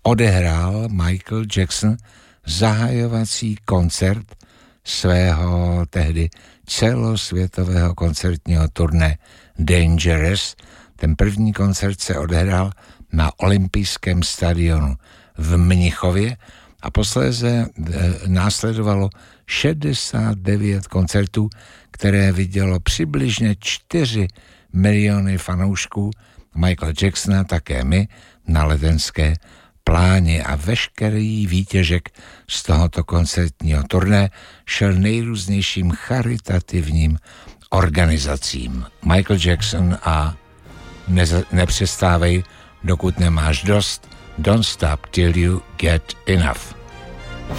odehrál Michael Jackson zahajovací koncert svého tehdy celosvětového koncertního turné Dangerous. Ten první koncert se odehrál na olympijském stadionu v Mnichově a posléze následovalo 69 koncertů, které vidělo přibližně 4 miliony fanoušků Michaela Jacksona, také my, na Letenské pláni, a veškerý výtěžek z tohoto koncertního turné šel nejrůznějším charitativním organizacím. Michael Jackson a nepřestávej, dokud nemáš dost, Don't Stop Till You Get Enough.